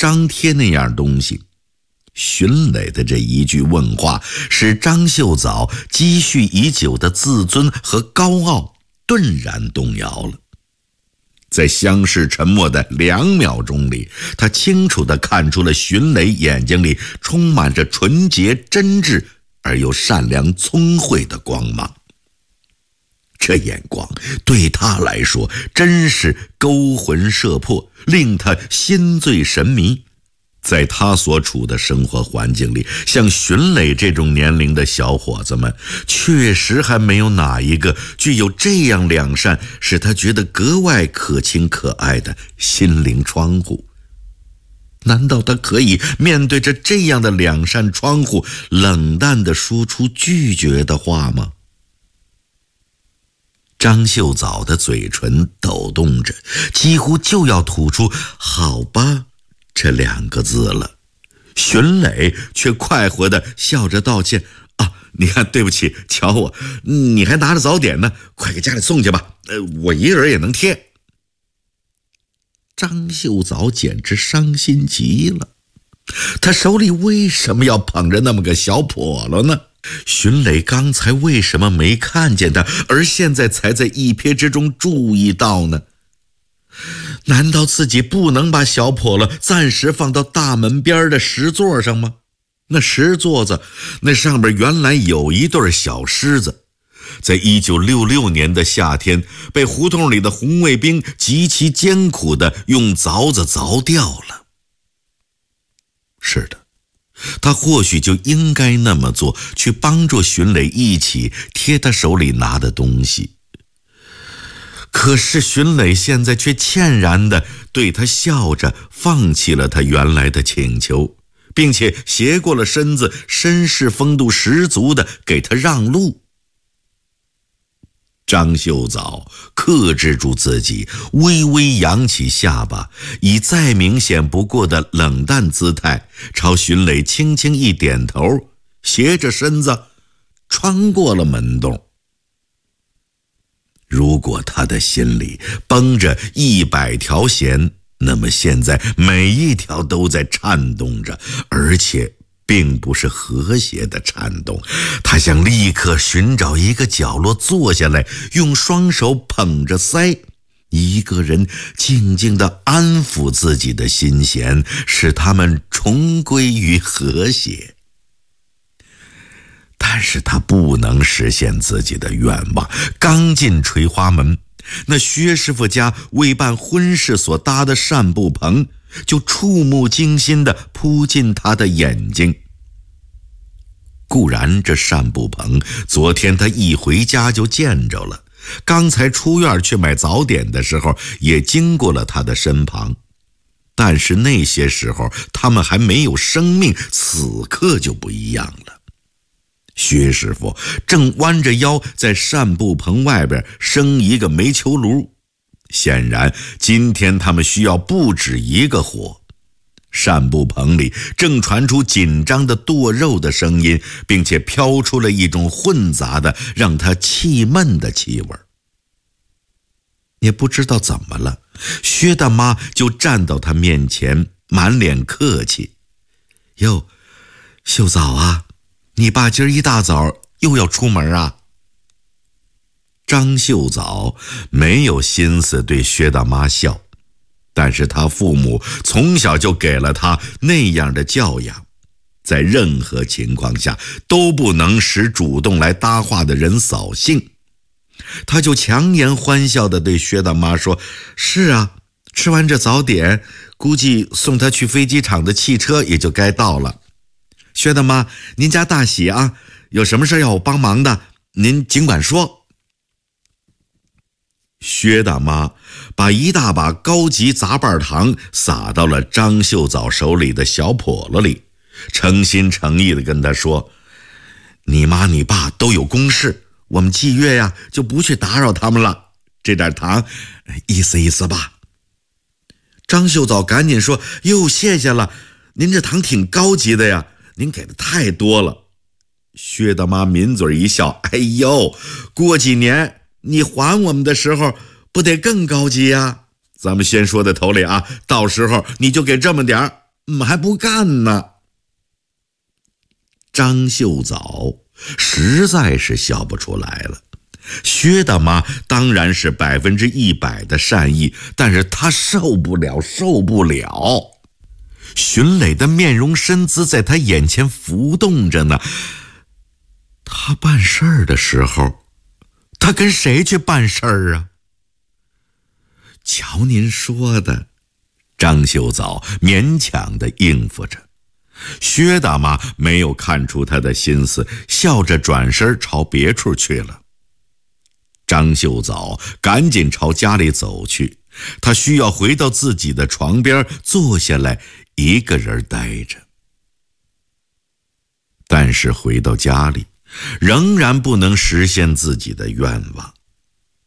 张贴那样东西。荀磊的这一句问话，使张秀藻积蓄已久的自尊和高傲顿然动摇了。在相视沉默的2秒钟里，他清楚地看出了荀磊眼睛里充满着纯洁真挚而又善良聪慧的光芒。这眼光对他来说真是勾魂摄魄，令他心醉神迷。在他所处的生活环境里，像荀磊这种年龄的小伙子们，确实还没有哪一个具有这样良善，使他觉得格外可亲可爱的心灵窗户。难道他可以面对着这样的两扇窗户，冷淡地说出拒绝的话吗？张秀藻的嘴唇抖动着，几乎就要吐出“好吧”这2个字了。荀磊却快活地笑着道歉：“啊，你看，对不起，瞧我，你还拿着早点呢，快给家里送去吧，我一个人也能贴。”张秀藻简直伤心极了，他手里为什么要捧着那么个小笸箩呢？荀磊刚才为什么没看见他，而现在才在一瞥之中注意到呢？难道自己不能把小笸箩暂时放到大门边的石座上吗？那石座子，那上边原来有一对小狮子，在1966年的夏天，被胡同里的红卫兵极其艰苦地用凿子凿掉了。是的，他或许就应该那么做，去帮助荀磊一起贴他手里拿的东西。可是荀磊现在却歉然地对他笑着，放弃了他原来的请求，并且斜过了身子，绅士风度十足地给他让路。张秀藻克制住自己，微微扬起下巴，以再明显不过的冷淡姿态，朝荀磊轻轻一点头，斜着身子穿过了门洞。如果他的心里绷着100条弦，那么现在每一条都在颤动着，而且并不是和谐的颤动。他想立刻寻找一个角落坐下来，用双手捧着腮，一个人静静地安抚自己的心弦，使他们重归于和谐。但是他不能实现自己的愿望。刚进垂花门，那薛师傅家为办婚事所搭的扇布棚就触目惊心地扑进他的眼睛。固然这扇布棚昨天他一回家就见着了，刚才出院去买早点的时候也经过了他的身旁，但是那些时候他们还没有生命，此刻就不一样了。薛师傅正弯着腰在扇布棚外边生一个煤球炉，显然今天他们需要不止一个火。扇布棚里正传出紧张的剁肉的声音，并且飘出了一种混杂的让他气闷的气味。也不知道怎么了，薛大妈就站到他面前，满脸客气：“哟，秀藻啊，你爸今儿一大早又要出门啊？”张秀藻没有心思对薛大妈笑，但是他父母从小就给了他那样的教养，在任何情况下都不能使主动来搭话的人扫兴。他就强颜欢笑地对薛大妈说：“是啊，吃完这早点，估计送他去飞机场的汽车也就该到了。薛大妈，您家大喜啊，有什么事要我帮忙的，您尽管说。”薛大妈把一大把高级杂瓣糖撒到了张秀藻手里的小笸箩里，诚心诚意地跟他说：“你妈你爸都有公事，我们祭月呀就不去打扰他们了，这点糖意思意思吧。”张秀藻赶紧说：“哟，谢谢了，您这糖挺高级的呀，您给的太多了。”薛大妈抿嘴一笑：“哎呦，过几年你还我们的时候不得更高级呀？咱们先说在头里啊，到时候你就给这么点儿， 还不干呢。张秀早实在是笑不出来了。薛大妈当然是100%的善意，但是她受不了。荀磊的面容身姿在他眼前浮动着呢。他办事儿的时候，他跟谁去办事儿啊？瞧您说的，张秀早勉强地应付着。薛大妈没有看出他的心思，笑着转身朝别处去了。张秀早赶紧朝家里走去，他需要回到自己的床边坐下来，一个人待着。但是回到家里，仍然不能实现自己的愿望。